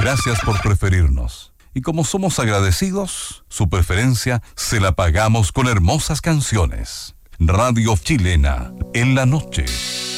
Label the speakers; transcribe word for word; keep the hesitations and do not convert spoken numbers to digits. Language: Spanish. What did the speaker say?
Speaker 1: Gracias por preferirnos. Y como somos agradecidos, su preferencia se la pagamos con hermosas canciones. Radio Chilena, en la noche.